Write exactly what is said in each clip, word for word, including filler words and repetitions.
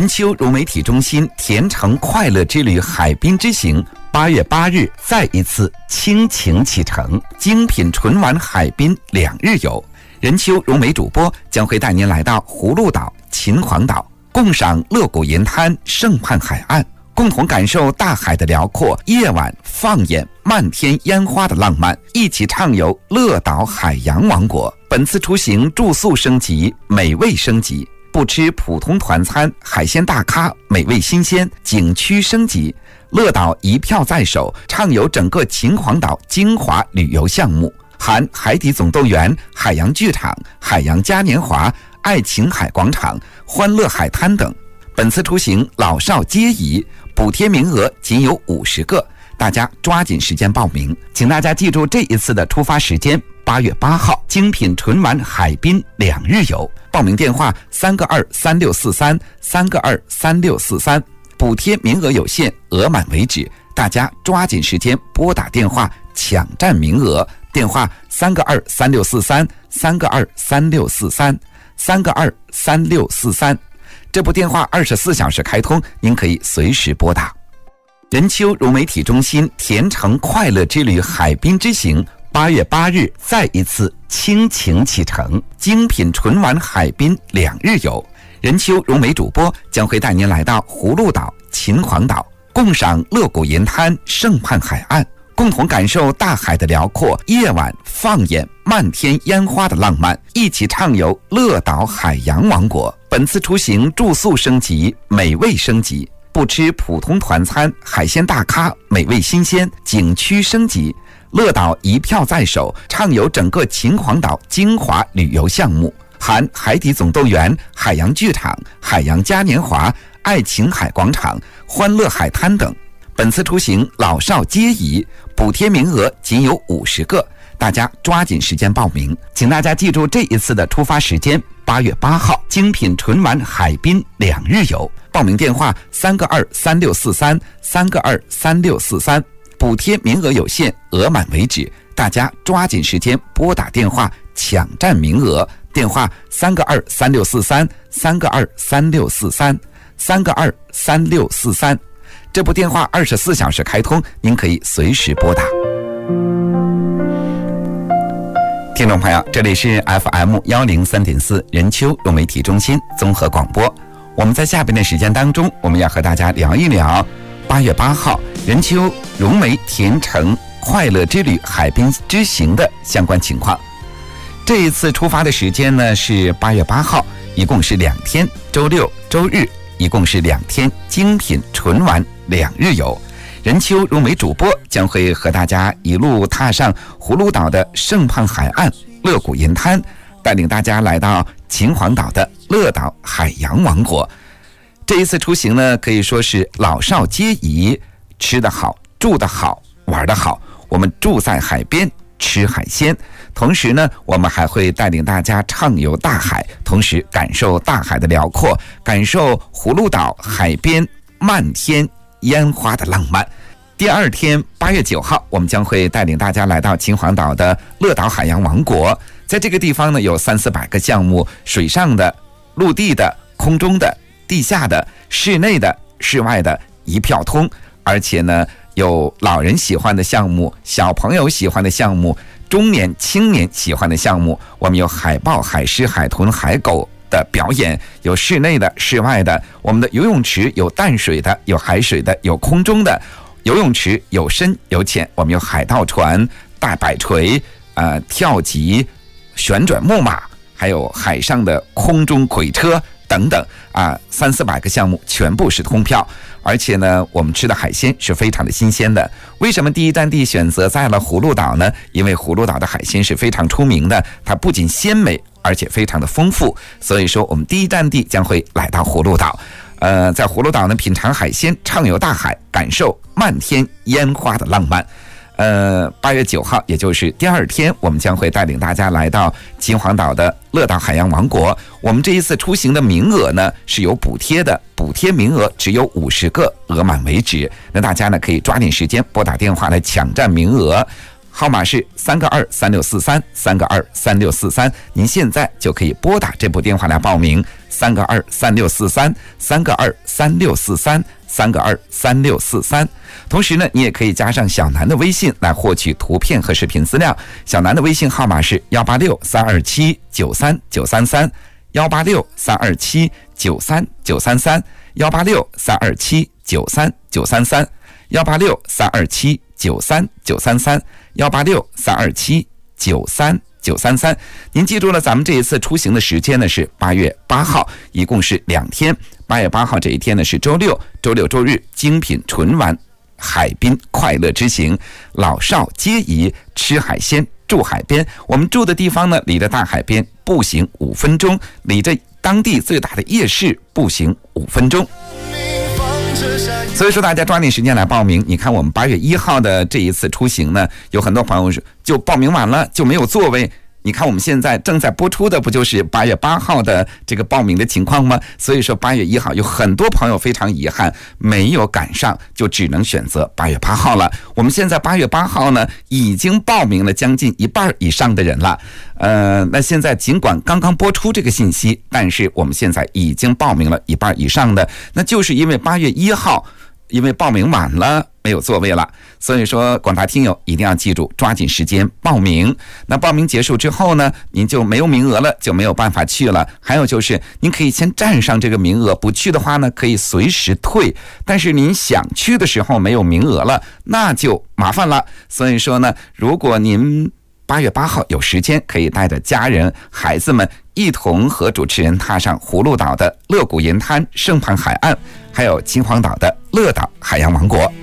任丘融媒体中心甜橙快乐之旅海滨之行八月八日再一次倾情启程，精品纯玩海滨两日游。任丘融媒主播将会带您来到葫芦岛、秦皇岛，共赏乐谷银滩、胜畔海岸，共同感受大海的辽阔，夜晚放眼漫天烟花的浪漫，一起畅游乐岛海洋王国。本次出行住宿升级，美味升级，不吃普通团餐，海鲜大咖，美味新鲜，景区升级，乐岛一票在手，畅游整个秦皇岛精华旅游项目，含海底总动员、海洋剧场、海洋嘉年华、爱琴海广场、欢乐海滩等。本次出行老少皆宜，补贴名额仅有五十个，大家抓紧时间报名。请大家记住这一次的出发时间，八月八号，精品纯玩海滨两日游。报名电话三个二三六四三三个二三六四三，补贴名额有限，额满为止，大家抓紧时间拨打电话抢占名额。电话三个二三六四三三个二三六四三三个二三六四三。这部电话二十四小时开通，您可以随时拨打。任丘融媒体中心甜橙快乐之旅海滨之行八月八日再一次倾情启程，精品纯玩海滨两日游。任丘融媒主播将会带您来到葫芦岛、秦皇岛，共赏乐谷银滩、胜畔海岸，共同感受大海的辽阔，夜晚放眼漫天烟花的浪漫，一起畅游乐岛海洋王国。本次出行住宿升级，美味升级，不吃普通团餐，海鲜大咖，美味新鲜，景区升级，乐岛一票在手，畅游整个秦皇岛精华旅游项目，含海底总动员、海洋剧场、海洋嘉年华、爱琴海广场、欢乐海滩等。本次出行老少皆宜，补贴名额仅有五十个，大家抓紧时间报名。请大家记住这一次的出发时间，八月八号，精品纯玩海滨两日游。报名电话三个二三六四三三个二三六四三，补贴名额有限，额满为止，大家抓紧时间拨打电话抢占名额。电话三个二三六四三三个二三六四三三个二三六四三。这部电话二十四小时开通，您可以随时拨打。听众朋友，这里是 F M 一零三点四 任丘融媒体中心综合广播。我们在下边的时间当中，我们要和大家聊一聊八月八号任丘融媒甜橙快乐之旅海滨之行的相关情况。这一次出发的时间呢是八月八号，一共是两天，周六、周日，一共是两天，精品纯玩两日游。任丘融媒主播将会和大家一路踏上葫芦岛的胜畔海岸、乐谷银滩，带领大家来到秦皇岛的乐岛海洋王国。这一次出行呢，可以说是老少皆宜，吃得好，住得好，玩得好。我们住在海边，吃海鲜，同时呢，我们还会带领大家畅游大海，同时感受大海的辽阔，感受葫芦岛海边漫天烟花的浪漫。第二天八月九号，我们将会带领大家来到秦皇岛的乐岛海洋王国。在这个地方呢，有三四百个项目，水上的、陆地的、空中的、地下的、室内的、室外的，一票通。而且呢，有老人喜欢的项目，小朋友喜欢的项目，中年青年喜欢的项目。我们有海豹、海狮、海豚、海狗的表演，有室内的、室外的。我们的游泳池有淡水的，有海水的，有空中的。游泳池有深有浅，我们有海盗船、大摆锤、呃跳级、旋转木马，还有海上的空中轨车等等啊，三四百个项目全部是通票。而且呢，我们吃的海鲜是非常的新鲜的。为什么第一站地选择在了葫芦岛呢？因为葫芦岛的海鲜是非常出名的，它不仅鲜美，而且非常的丰富。所以说，我们第一站地将会来到葫芦岛。呃，在葫芦岛呢，品尝海鲜，畅游大海，感受漫天烟花的浪漫。呃，八月九号，也就是第二天，我们将会带领大家来到秦皇岛的乐岛海洋王国。我们这一次出行的名额呢是有补贴的，补贴名额只有五十个，额满为止。那大家呢可以抓紧时间拨打电话来抢占名额。号码是三个二三六四三三个二三六四三，您现在就可以拨打这部电话来报名。 三个二三六四三，三个二三六四三，三个二三六四三。同时呢，你也可以加上小南的微信来获取图片和视频资料。小南的微信号码是幺八六三二七九三九三三，幺八六三二七九三九三三，幺八六三二七九三九三三，幺八六三二七九三九三三，幺八六三二七九三九三三。您记住了，咱们这一次出行的时间呢是八月八号，一共是两天。八月八号这一天呢是周六，周六周日精品纯玩海滨快乐之行，老少皆宜，吃海鲜住海边。我们住的地方呢离着大海边步行五分钟，离着当地最大的夜市步行五分钟。所以说大家抓紧时间来报名。你看我们八月一号的这一次出行呢，有很多朋友就报名完了就没有座位。你看我们现在正在播出的不就是八月八号的这个报名的情况吗？所以说八月一号有很多朋友非常遗憾没有赶上，就只能选择八月八号了。我们现在八月八号呢已经报名了将近一半以上的人了。呃，那现在尽管刚刚播出这个信息，但是我们现在已经报名了一半以上的，那就是因为八月一号因为报名晚了没有座位了。所以说广大听友一定要记住，抓紧时间报名。那报名结束之后呢，您就没有名额了，就没有办法去了。还有就是您可以先占上这个名额，不去的话呢可以随时退，但是您想去的时候没有名额了，那就麻烦了。所以说呢，如果您八月八号有时间，可以带着家人孩子们一同和主持人踏上葫芦岛的乐谷银滩圣畔海岸，还有秦皇岛的乐岛海洋王国。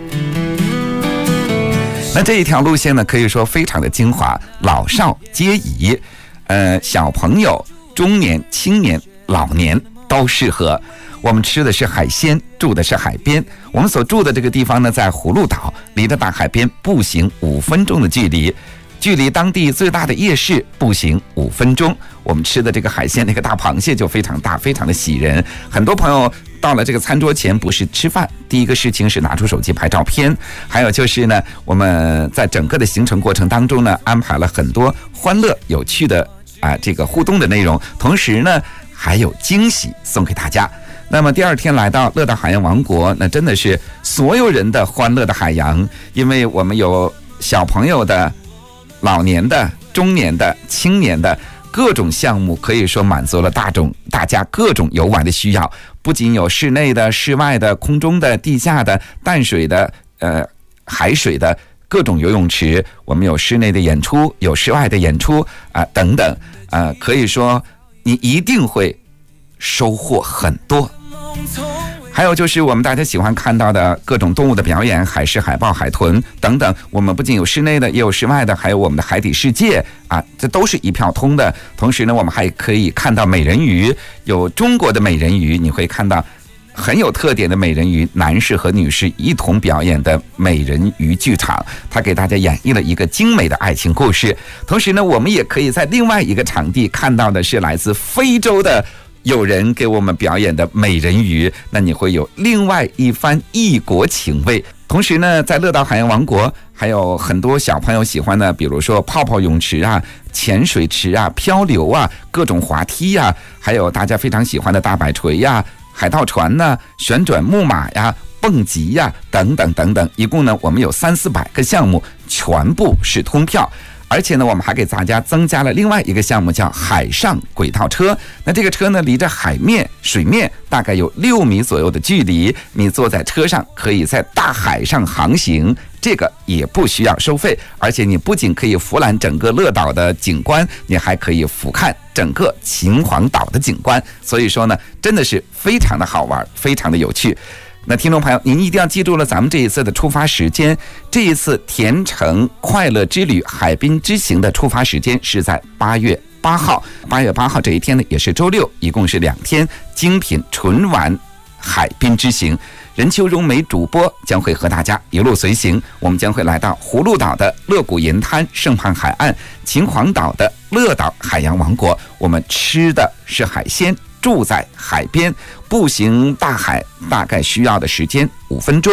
那这一条路线呢可以说非常的精华，老少皆宜，呃，小朋友、中年、青年、老年都适合。我们吃的是海鲜，住的是海边。我们所住的这个地方呢在葫芦岛，离着大海边步行五分钟的距离，距离当地最大的夜市步行五分钟。我们吃的这个海鲜，那个大螃蟹就非常大，非常的喜人。很多朋友到了这个餐桌前，不是吃饭，第一个事情是拿出手机拍照片。还有就是呢，我们在整个的行程过程当中呢，安排了很多欢乐有趣的啊这个互动的内容，同时呢还有惊喜送给大家。那么第二天来到乐岛海洋王国，那真的是所有人的欢乐的海洋，因为我们有小朋友的、老年的、中年的、青年的各种项目，可以说满足了大众大家各种游玩的需要。不仅有室内的、室外的、空中的、地下的、淡水的、呃海水的各种游泳池，我们有室内的演出，有室外的演出啊、呃、等等啊、呃，可以说你一定会收获很多。还有就是我们大家喜欢看到的各种动物的表演，海狮、海豹、海豚等等。我们不仅有室内的，也有室外的，还有我们的海底世界啊，这都是一票通的。同时呢，我们还可以看到美人鱼，有中国的美人鱼，你会看到很有特点的美人鱼，男士和女士一同表演的美人鱼剧场，它给大家演绎了一个精美的爱情故事。同时呢，我们也可以在另外一个场地看到的是来自非洲的有人给我们表演的美人鱼，那你会有另外一番异国情味。同时呢，在乐岛海洋王国还有很多小朋友喜欢的，比如说泡泡泳池啊、潜水池啊、漂流啊、各种滑梯呀、啊，还有大家非常喜欢的大摆锤呀、啊、海盗船呐、啊、旋转木马呀、蹦极呀等等等等。一共呢，我们有三四百个项目，全部是通票。而且呢，我们还给大家增加了另外一个项目，叫海上轨道车。那这个车呢，离着海面、水面大概有六米左右的距离，你坐在车上可以在大海上航行，这个也不需要收费。而且你不仅可以俯览整个乐岛的景观，你还可以俯瞰整个秦皇岛的景观。所以说呢，真的是非常的好玩，非常的有趣。那听众朋友，您一定要记住了咱们这一次的出发时间。这一次甜橙快乐之旅海滨之行的出发时间是在八月八号。八月八号这一天呢，也是周六，一共是两天精品纯玩海滨之行。任秋荣美主播将会和大家一路随行，我们将会来到葫芦岛的乐谷银滩圣畔海岸，秦皇岛的乐岛海洋王国。我们吃的是海鲜，住在海边，步行大海大概需要的时间五分钟。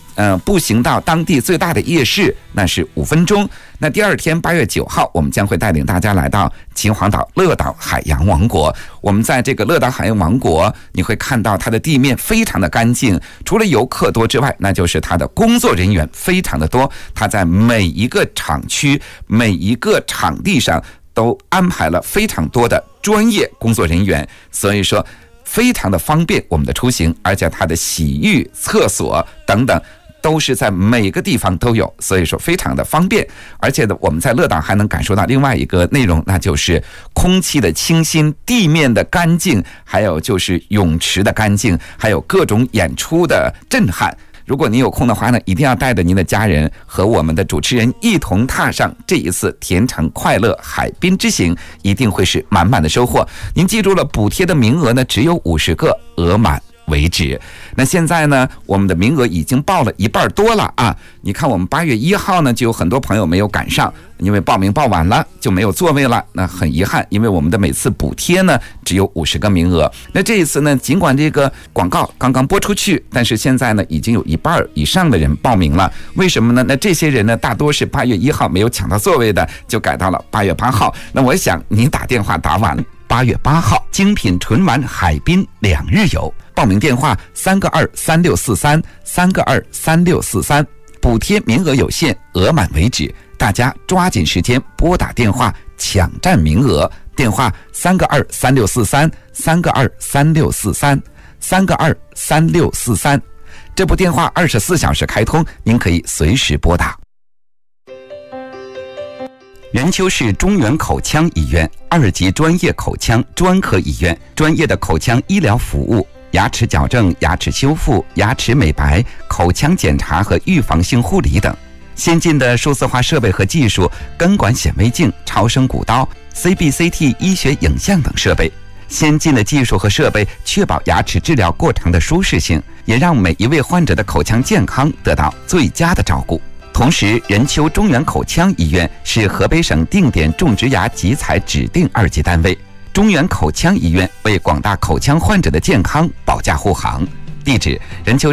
呃，步行到当地最大的夜市，那是五分钟。那第二天八月九号，我们将会带领大家来到秦皇岛乐岛海洋王国。我们在这个乐岛海洋王国，你会看到它的地面非常的干净，除了游客多之外，那就是它的工作人员非常的多。它在每一个厂区、每一个场地上都安排了非常多的专业工作人员，所以说非常的方便我们的出行，而且它的洗浴、厕所等等都是在每个地方都有，所以说非常的方便。而且呢，我们在乐岛还能感受到另外一个内容，那就是空气的清新、地面的干净，还有就是泳池的干净，还有各种演出的震撼。如果您有空的话呢，一定要带着您的家人和我们的主持人一同踏上这一次甜橙快乐海滨之行，一定会是满满的收获。您记住了，补贴的名额呢只有五十个，额满为止。那现在呢，我们的名额已经报了一半多了啊！你看，我们八月一号呢，就有很多朋友没有赶上，因为报名报晚了就没有座位了。那很遗憾，因为我们的每次补贴呢只有五十个名额。那这一次呢，尽管这个广告刚刚播出去，但是现在呢，已经有一半以上的人报名了。为什么呢？那这些人呢，大多是八月一号没有抢到座位的，就改到了八月八号。那我想您打电话打晚了。八月八号，精品纯玩海滨两日游，报名电话三个二三六四三三个二三六四三，补贴名额有限，额满为止，大家抓紧时间拨打电话抢占名额。电话三个二三六四三三个二三六四三三个二三六四三，这部电话二十四小时开通，您可以随时拨打。任丘市中原口腔医院二级专业口腔专科医院，专业的口腔医疗服务，牙齿矫正、牙齿修复、牙齿美白、口腔检查和预防性护理等。先进的数字化设备和技术，根管显微镜、超声骨刀、C B C T 医学影像等设备。先进的技术和设备确保牙齿治疗过程的舒适性，也让每一位患者的口腔健康得到最佳的照顾。同时，任丘中原口腔医院是河北省定点种植牙集采指定二级单位。中原口腔医院为广大口腔患者的健康保驾护航。地址：任丘